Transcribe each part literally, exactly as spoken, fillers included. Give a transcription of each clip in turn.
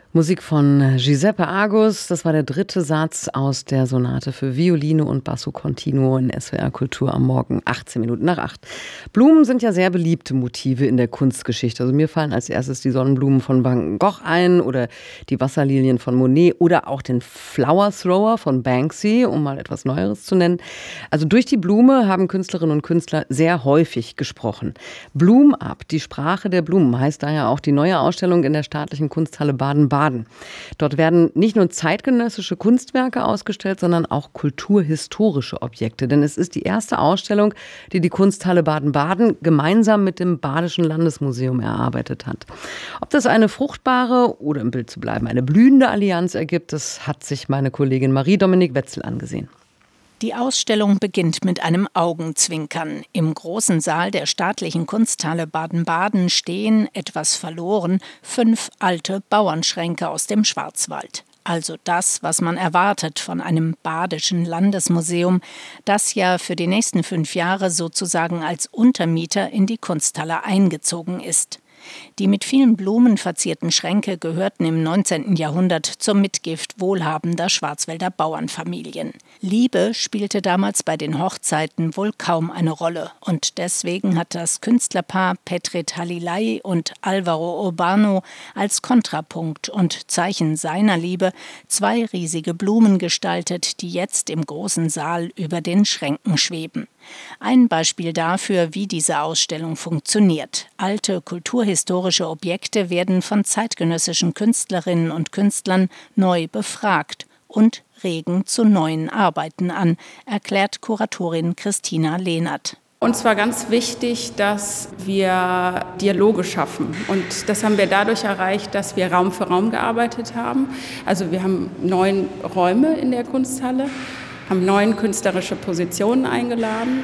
Musik von Giuseppe Agus, das war der dritte Satz aus der Sonate für Violine und Basso Continuo in S W R Kultur am Morgen, achtzehn Minuten nach acht. Blumen sind ja sehr beliebte Motive in der Kunstgeschichte. Also mir fallen als erstes die Sonnenblumen von Van Gogh ein oder die Wasserlilien von Monet oder auch den Flower Thrower von Banksy, um mal etwas Neueres zu nennen. Also durch die Blume haben Künstlerinnen und Künstler sehr häufig gesprochen. Bloom Up, die Sprache der Blumen, heißt daher auch die neue Ausstellung in der Staatlichen Kunsthalle Baden-Baden. Dort werden nicht nur zeitgenössische Kunstwerke ausgestellt, sondern auch kulturhistorische Objekte. Denn es ist die erste Ausstellung, die die Kunsthalle Baden-Baden gemeinsam mit dem Badischen Landesmuseum erarbeitet hat. Ob das eine fruchtbare oder, im Bild zu bleiben, eine blühende Allianz ergibt, das hat sich meine Kollegin Marie-Dominique Wetzel angesehen. Die Ausstellung beginnt mit einem Augenzwinkern. Im großen Saal der Staatlichen Kunsthalle Baden-Baden stehen, etwas verloren, fünf alte Bauernschränke aus dem Schwarzwald. Also das, was man erwartet von einem Badischen Landesmuseum, das ja für die nächsten fünf Jahre sozusagen als Untermieter in die Kunsthalle eingezogen ist. Die mit vielen Blumen verzierten Schränke gehörten im neunzehnten Jahrhundert zur Mitgift wohlhabender Schwarzwälder Bauernfamilien. Liebe spielte damals bei den Hochzeiten wohl kaum eine Rolle. Und deswegen hat das Künstlerpaar Petrit Halilay und Alvaro Urbano als Kontrapunkt und Zeichen seiner Liebe zwei riesige Blumen gestaltet, die jetzt im großen Saal über den Schränken schweben. Ein Beispiel dafür, wie diese Ausstellung funktioniert. Alte kulturhistorische Objekte werden von zeitgenössischen Künstlerinnen und Künstlern neu befragt und regen zu neuen Arbeiten an, erklärt Kuratorin Christina Lehnert. Uns war ganz wichtig, dass wir Dialoge schaffen. Und das haben wir dadurch erreicht, dass wir Raum für Raum gearbeitet haben. Also wir haben neun Räume in der Kunsthalle, haben neun künstlerische Positionen eingeladen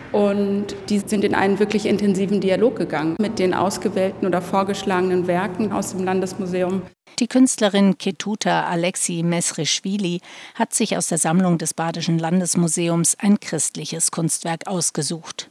und die sind in einen wirklich intensiven Dialog gegangen mit den ausgewählten oder vorgeschlagenen Werken aus dem Landesmuseum. Die Künstlerin Ketuta Alexi Mesrischwili hat sich aus der Sammlung des Badischen Landesmuseums ein christliches Kunstwerk ausgesucht.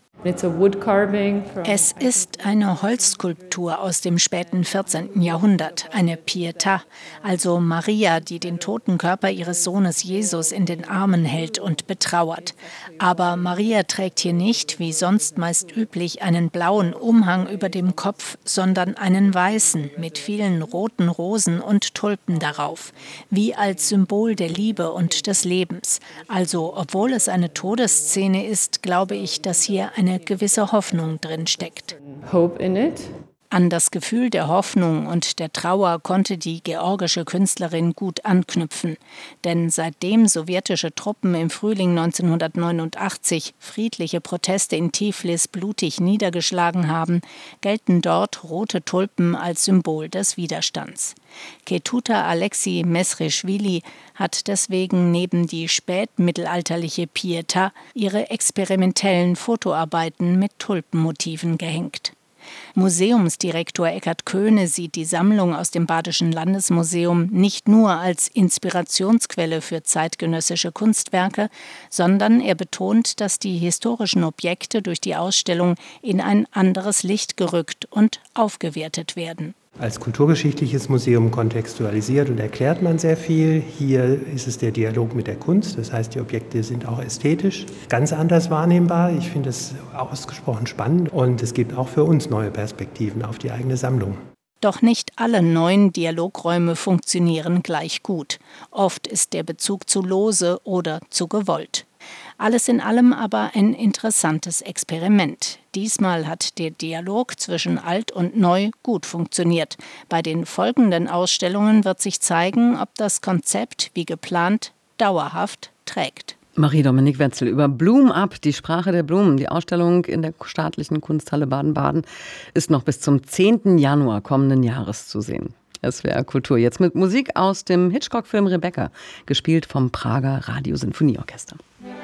Es ist eine Holzskulptur aus dem späten vierzehnten Jahrhundert, eine Pietà, also Maria, die den toten Körper ihres Sohnes Jesus in den Armen hält und betrauert. Aber Maria trägt hier nicht, wie sonst meist üblich, einen blauen Umhang über dem Kopf, sondern einen weißen mit vielen roten Rosen und Tulpen darauf, wie als Symbol der Liebe und des Lebens. Also, obwohl es eine Todesszene ist, glaube ich, dass hier eine gewisse Hoffnung drin steckt. Hope in it. An das Gefühl der Hoffnung und der Trauer konnte die georgische Künstlerin gut anknüpfen. Denn seitdem sowjetische Truppen im Frühling neunzehnhundertneunundachtzig friedliche Proteste in Tiflis blutig niedergeschlagen haben, gelten dort rote Tulpen als Symbol des Widerstands. Ketuta Alexi Mesrischwili hat deswegen neben die spätmittelalterliche Pietà ihre experimentellen Fotoarbeiten mit Tulpenmotiven gehängt. Museumsdirektor Eckhard Köhne sieht die Sammlung aus dem Badischen Landesmuseum nicht nur als Inspirationsquelle für zeitgenössische Kunstwerke, sondern er betont, dass die historischen Objekte durch die Ausstellung in ein anderes Licht gerückt und aufgewertet werden. Als kulturgeschichtliches Museum kontextualisiert und erklärt man sehr viel. Hier ist es der Dialog mit der Kunst, das heißt, die Objekte sind auch ästhetisch ganz anders wahrnehmbar. Ich finde es ausgesprochen spannend und es gibt auch für uns neue Perspektiven auf die eigene Sammlung. Doch nicht alle neuen Dialogräume funktionieren gleich gut. Oft ist der Bezug zu lose oder zu gewollt. Alles in allem aber ein interessantes Experiment. Diesmal hat der Dialog zwischen Alt und Neu gut funktioniert. Bei den folgenden Ausstellungen wird sich zeigen, ob das Konzept, wie geplant, dauerhaft trägt. Marie-Dominique Wetzel über Bloom Up, die Sprache der Blumen. Die Ausstellung in der Staatlichen Kunsthalle Baden-Baden ist noch bis zum zehnten Januar kommenden Jahres zu sehen. S W R Kultur jetzt mit Musik aus dem Hitchcock-Film Rebecca, gespielt vom Prager Radiosinfonieorchester.